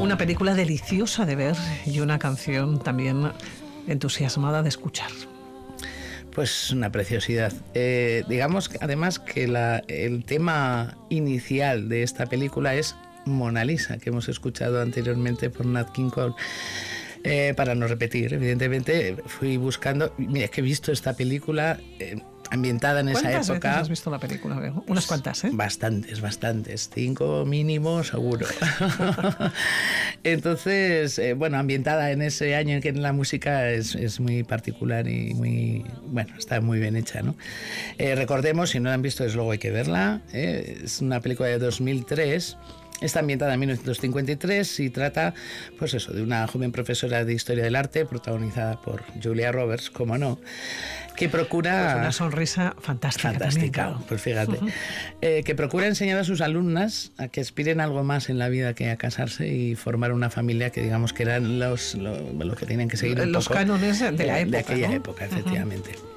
Una película deliciosa de ver y una canción también entusiasmada de escuchar. Pues una preciosidad. Digamos además que el tema inicial de esta película es Mona Lisa, que hemos escuchado anteriormente por Nat King Cole. Para no repetir, evidentemente fui buscando. Mira, es que he visto esta película ambientada en esa época. ¿Cuántas veces has visto la película, Bego? Unas cuantas, ¿eh? Bastantes. 5 mínimo, seguro. Entonces, bueno, ambientada en ese año en que la música es muy particular y muy, bueno, está muy bien hecha, ¿no? Recordemos, si no la han visto, desde luego hay que verla. Es una película de 2003. Está ambientada en 1953 y trata, pues eso, de una joven profesora de Historia del Arte, protagonizada por Julia Roberts, como no, que procura... Pues una sonrisa fantástica. También, claro. Pues fíjate. Que procura enseñar a sus alumnas a que aspiren a algo más en la vida que a casarse y formar una familia, que digamos que eran lo que tienen que seguir un los poco cánones de la época, de aquella ¿no? época, efectivamente.